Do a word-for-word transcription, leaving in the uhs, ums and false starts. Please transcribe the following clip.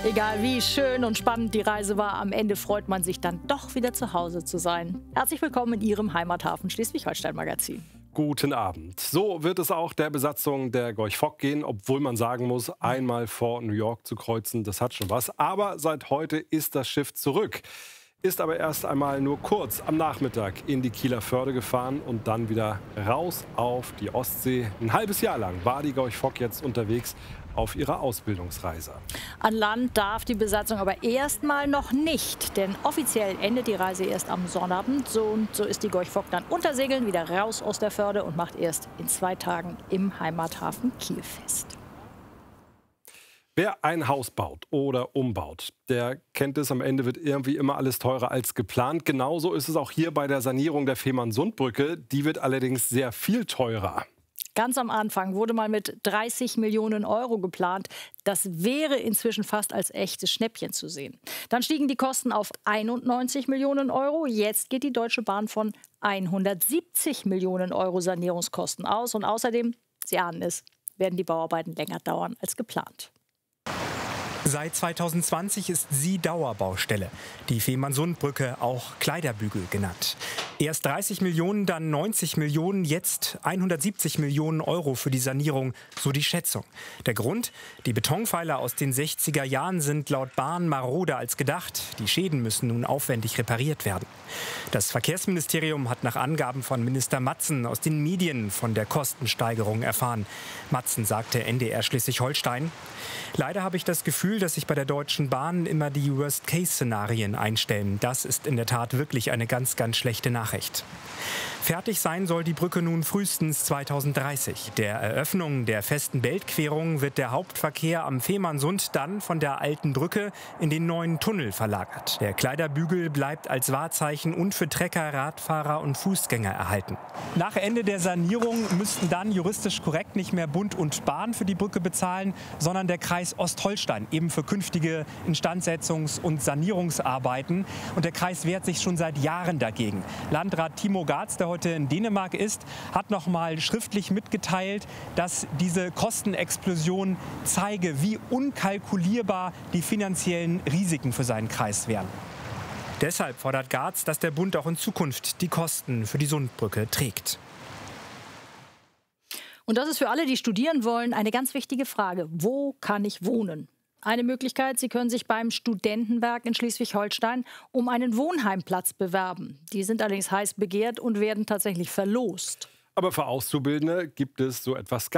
Egal wie schön und spannend die Reise war, am Ende freut man sich dann doch wieder zu Hause zu sein. Herzlich willkommen in Ihrem Heimathafen Schleswig-Holstein-Magazin. Guten Abend. So wird es auch der Besatzung der Gorch Fock gehen, obwohl man sagen muss, einmal vor New York zu kreuzen, das hat schon was. Aber seit heute ist das Schiff zurück. Ist aber erst einmal nur kurz am Nachmittag in die Kieler Förde gefahren und dann wieder raus auf die Ostsee. Ein halbes Jahr lang war die Gorch Fock jetzt unterwegs auf ihrer Ausbildungsreise. An Land darf die Besatzung aber erstmal noch nicht, denn offiziell endet die Reise erst am Sonnabend. So und so ist die Gorch Fock dann unter Segeln wieder raus aus der Förde und macht erst in zwei Tagen im Heimathafen Kiel fest. Wer ein Haus baut oder umbaut, der kennt es, am Ende wird irgendwie immer alles teurer als geplant. Genauso ist es auch hier bei der Sanierung der Fehmarnsundbrücke. Die wird allerdings sehr viel teurer. Ganz am Anfang wurde mal mit dreißig Millionen Euro geplant. Das wäre inzwischen fast als echtes Schnäppchen zu sehen. Dann stiegen die Kosten auf einundneunzig Millionen Euro. Jetzt geht die Deutsche Bahn von hundertsiebzig Millionen Euro Sanierungskosten aus. Und außerdem, Sie ahnen es, werden die Bauarbeiten länger dauern als geplant. Seit zweitausendzwanzig ist sie Dauerbaustelle. Die Fehmarnsundbrücke, auch Kleiderbügel genannt. Erst dreißig Millionen, dann neunzig Millionen, jetzt hundertsiebzig Millionen Euro für die Sanierung, so die Schätzung. Der Grund? Die Betonpfeiler aus den sechziger Jahren sind laut Bahn maroder als gedacht. Die Schäden müssen nun aufwendig repariert werden. Das Verkehrsministerium hat nach Angaben von Minister Matzen aus den Medien von der Kostensteigerung erfahren. Matzen sagte N D R Schleswig-Holstein: Leider habe ich das Gefühl, dass sich bei der Deutschen Bahn immer die Worst-Case-Szenarien einstellen. Das ist in der Tat wirklich eine ganz, ganz schlechte Nachricht. Fertig sein soll die Brücke nun frühestens zweitausenddreißig. Der Eröffnung der festen Beltquerung wird der Hauptverkehr am Fehmarnsund dann von der alten Brücke in den neuen Tunnel verlagert. Der Kleiderbügel bleibt als Wahrzeichen und für Trecker, Radfahrer und Fußgänger erhalten. Nach Ende der Sanierung müssten dann juristisch korrekt nicht mehr Bund und Bahn für die Brücke bezahlen, sondern der Kreis Ostholstein, eben für künftige Instandsetzungs- und Sanierungsarbeiten. Und der Kreis wehrt sich schon seit Jahren dagegen. Landrat Timo Gaatz, der heute in Dänemark ist, hat noch mal schriftlich mitgeteilt, dass diese Kostenexplosion zeige, wie unkalkulierbar die finanziellen Risiken für seinen Kreis wären. Deshalb fordert Gaatz, dass der Bund auch in Zukunft die Kosten für die Sundbrücke trägt. Und das ist für alle, die studieren wollen, eine ganz wichtige Frage. Wo kann ich wohnen? Eine Möglichkeit, Sie können sich beim Studentenwerk in Schleswig-Holstein um einen Wohnheimplatz bewerben. Die sind allerdings heiß begehrt und werden tatsächlich verlost. Aber für Auszubildende gibt es so etwas gar